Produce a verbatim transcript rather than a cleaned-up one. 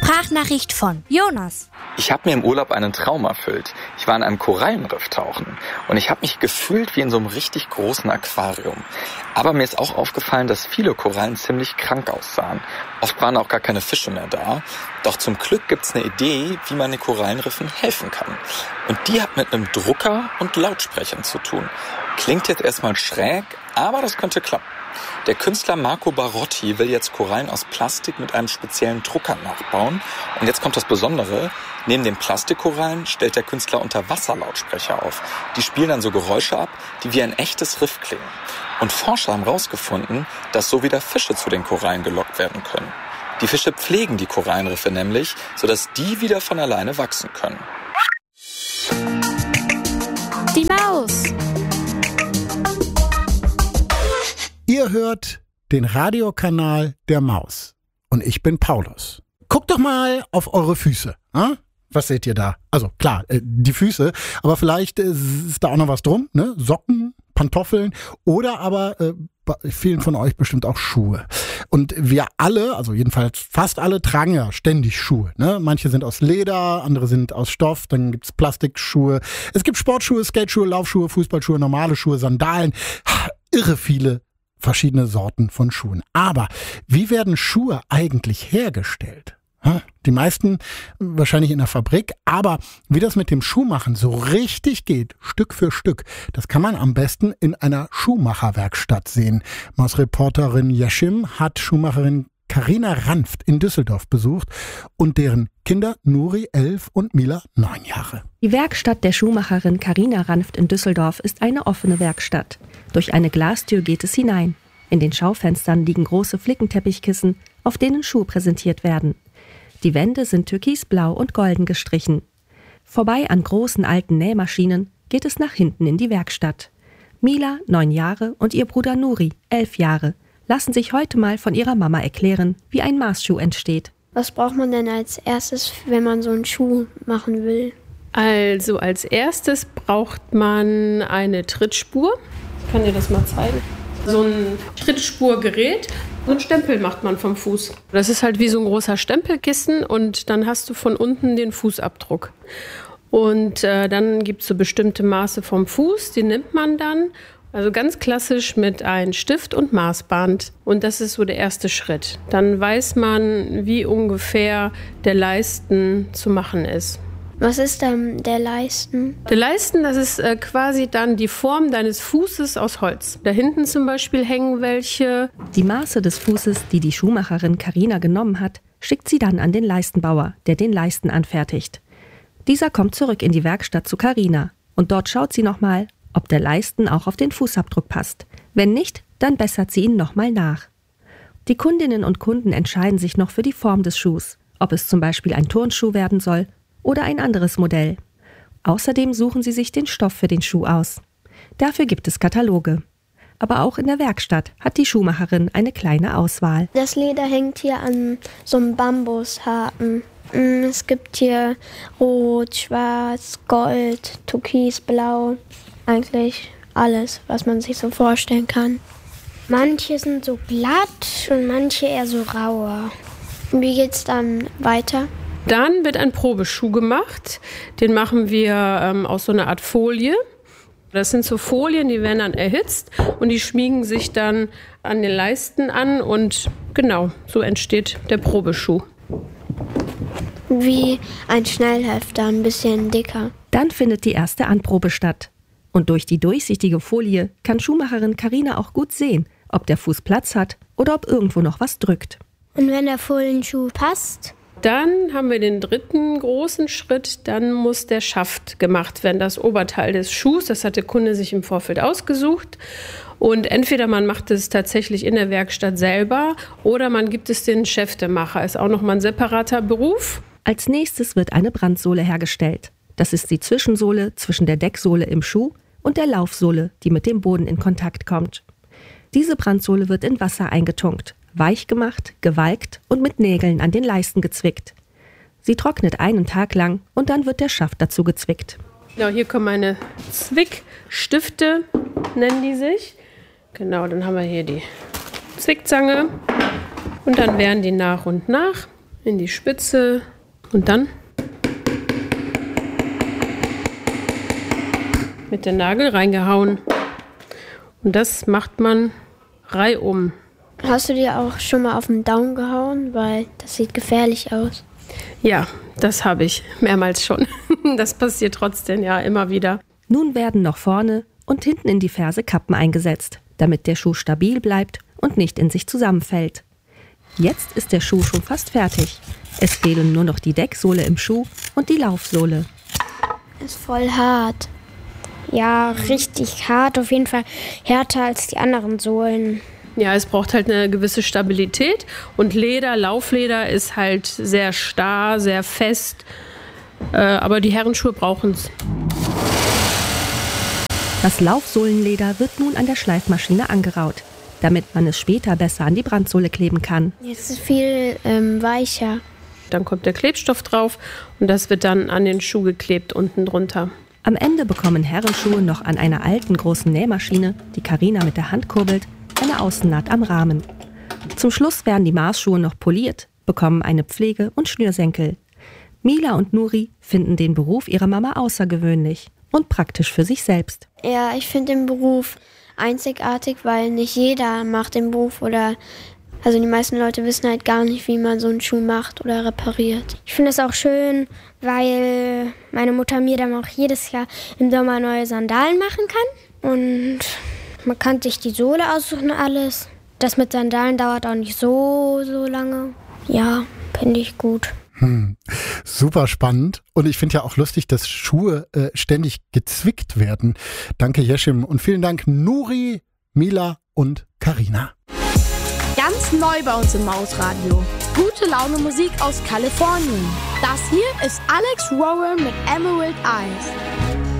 Sprachnachricht von Jonas. Ich habe mir im Urlaub einen Traum erfüllt. Ich war in einem Korallenriff tauchen und ich habe mich gefühlt wie in so einem richtig großen Aquarium. Aber mir ist auch aufgefallen, dass viele Korallen ziemlich krank aussahen. Oft waren auch gar keine Fische mehr da. Doch zum Glück gibt's eine Idee, wie man den Korallenriffen helfen kann. Und die hat mit einem Drucker und Lautsprechern zu tun. Klingt jetzt erstmal schräg, aber das könnte klappen. Der Künstler Marco Barotti will jetzt Korallen aus Plastik mit einem speziellen Drucker nachbauen. Und jetzt kommt das Besondere. Neben den Plastikkorallen stellt der Künstler Unterwasserlautsprecher auf. Die spielen dann so Geräusche ab, die wie ein echtes Riff klingen. Und Forscher haben herausgefunden, dass so wieder Fische zu den Korallen gelockt werden können. Die Fische pflegen die Korallenriffe nämlich, sodass die wieder von alleine wachsen können. Die Maus. Ihr hört den Radiokanal der Maus und ich bin Paulus. Guckt doch mal auf eure Füße. Hm? Was seht ihr da? Also klar, äh, die Füße, aber vielleicht äh, ist da auch noch was drum, ne? Socken, Pantoffeln oder aber äh, bei vielen von euch bestimmt auch Schuhe. Und wir alle, also jedenfalls fast alle, tragen ja ständig Schuhe. Ne? Manche sind aus Leder, andere sind aus Stoff, dann gibt's Plastikschuhe. Es gibt Sportschuhe, Skateschuhe, Laufschuhe, Fußballschuhe, normale Schuhe, Sandalen. Ha, irre viele verschiedene Sorten von Schuhen. Aber wie werden Schuhe eigentlich hergestellt? Die meisten wahrscheinlich in der Fabrik, aber wie das mit dem Schuhmachen so richtig geht, Stück für Stück, das kann man am besten in einer Schuhmacherwerkstatt sehen. Mausreporterin Yashim hat Schuhmacherin Carina Ranft in Düsseldorf besucht und deren Kinder Nuri elf und Mila neun Jahre. Die Werkstatt der Schuhmacherin Carina Ranft in Düsseldorf ist eine offene Werkstatt. Durch eine Glastür geht es hinein. In den Schaufenstern liegen große Flickenteppichkissen, auf denen Schuhe präsentiert werden. Die Wände sind türkisblau und golden gestrichen. Vorbei an großen alten Nähmaschinen geht es nach hinten in die Werkstatt. Mila, neun Jahre, und ihr Bruder Nuri, elf Jahre, lassen sich heute mal von ihrer Mama erklären, wie ein Maßschuh entsteht. Was braucht man denn als erstes, wenn man so einen Schuh machen will? Also als erstes braucht man eine Trittspur. Ich kann dir das mal zeigen. So ein Trittspurgerät. So einen Stempel macht man vom Fuß. Das ist halt wie so ein großer Stempelkissen und dann hast du von unten den Fußabdruck. Und äh, dann gibt es so bestimmte Maße vom Fuß, die nimmt man dann. Also ganz klassisch mit einem Stift und Maßband. Und das ist so der erste Schritt. Dann weiß man, wie ungefähr der Leisten zu machen ist. Was ist dann der Leisten? Der Leisten, das ist äh, quasi dann die Form deines Fußes aus Holz. Da hinten zum Beispiel hängen welche. Die Maße des Fußes, die die Schuhmacherin Carina genommen hat, schickt sie dann an den Leistenbauer, der den Leisten anfertigt. Dieser kommt zurück in die Werkstatt zu Carina und dort schaut sie nochmal, ob der Leisten auch auf den Fußabdruck passt. Wenn nicht, dann bessert sie ihn nochmal nach. Die Kundinnen und Kunden entscheiden sich noch für die Form des Schuhs, ob es zum Beispiel ein Turnschuh werden soll oder ein anderes Modell. Außerdem suchen sie sich den Stoff für den Schuh aus. Dafür gibt es Kataloge. Aber auch in der Werkstatt hat die Schuhmacherin eine kleine Auswahl. Das Leder hängt hier an so einem Bambushaken. Es gibt hier Rot, Schwarz, Gold, Türkisblau. Eigentlich alles, was man sich so vorstellen kann. Manche sind so glatt und manche eher so rauer. Wie geht's dann weiter? Dann wird ein Probeschuh gemacht. Den machen wir ähm, aus so einer Art Folie. Das sind so Folien, die werden dann erhitzt und die schmiegen sich dann an den Leisten an und genau, so entsteht der Probeschuh. Wie ein Schnellhefter, ein bisschen dicker. Dann findet die erste Anprobe statt. Und durch die durchsichtige Folie kann Schuhmacherin Carina auch gut sehen, ob der Fuß Platz hat oder ob irgendwo noch was drückt. Und wenn der Folienschuh passt? Dann haben wir den dritten großen Schritt, dann muss der Schaft gemacht werden, das Oberteil des Schuhs. Das hat der Kunde sich im Vorfeld ausgesucht. Und entweder man macht es tatsächlich in der Werkstatt selber oder man gibt es den Schäftemacher. Ist auch nochmal ein separater Beruf. Als nächstes wird eine Brandsohle hergestellt. Das ist die Zwischensohle zwischen der Decksohle im Schuh und der Laufsohle, die mit dem Boden in Kontakt kommt. Diese Brandsohle wird in Wasser eingetunkt, weich gemacht, gewalkt und mit Nägeln an den Leisten gezwickt. Sie trocknet einen Tag lang und dann wird der Schaft dazu gezwickt. Genau, hier kommen meine Zwickstifte, nennen die sich. Genau, dann haben wir hier die Zwickzange und dann werden die nach und nach in die Spitze und dann mit dem Nagel reingehauen. Und das macht man reihum. Hast du dir auch schon mal auf den Daumen gehauen? Weil das sieht gefährlich aus. Ja, das habe ich mehrmals schon. Das passiert trotzdem ja immer wieder. Nun werden noch vorne und hinten in die Ferse Kappen eingesetzt, damit der Schuh stabil bleibt und nicht in sich zusammenfällt. Jetzt ist der Schuh schon fast fertig. Es fehlen nur noch die Decksohle im Schuh und die Laufsohle. Ist voll hart. Ja, richtig hart. Auf jeden Fall härter als die anderen Sohlen. Ja, es braucht halt eine gewisse Stabilität. Und Leder, Laufleder ist halt sehr starr, sehr fest. Äh, aber die Herrenschuhe brauchen es. Das Laufsohlenleder wird nun an der Schleifmaschine angeraut, damit man es später besser an die Brandsohle kleben kann. Jetzt ist es viel ähm, weicher. Dann kommt der Klebstoff drauf und das wird dann an den Schuh geklebt unten drunter. Am Ende bekommen Herrenschuhe noch an einer alten großen Nähmaschine, die Carina mit der Hand kurbelt, eine Außennaht am Rahmen. Zum Schluss werden die Maßschuhe noch poliert, bekommen eine Pflege und Schnürsenkel. Mila und Nuri finden den Beruf ihrer Mama außergewöhnlich und praktisch für sich selbst. Ja, ich finde den Beruf einzigartig, weil nicht jeder macht den Beruf oder also die meisten Leute wissen halt gar nicht, wie man so einen Schuh macht oder repariert. Ich finde es auch schön, weil meine Mutter mir dann auch jedes Jahr im Sommer neue Sandalen machen kann. Und man kann sich die Sohle aussuchen, alles. Das mit Sandalen dauert auch nicht so, so lange. Ja, finde ich gut. Hm, super spannend. Und ich finde ja auch lustig, dass Schuhe äh, ständig gezwickt werden. Danke, Jeschim. Und vielen Dank, Nuri, Mila und Carina. Ganz neu bei uns im Mausradio. Gute Laune Musik aus Kalifornien. Das hier ist Alex Rower mit Emerald Eyes.